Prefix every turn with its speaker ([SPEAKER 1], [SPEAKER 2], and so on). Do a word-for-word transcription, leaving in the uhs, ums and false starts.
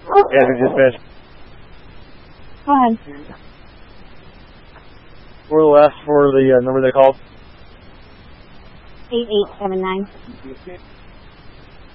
[SPEAKER 1] Yeah, we just finished.
[SPEAKER 2] Go ahead.
[SPEAKER 1] For the last for the uh, number they called.
[SPEAKER 2] eight eight seven nine.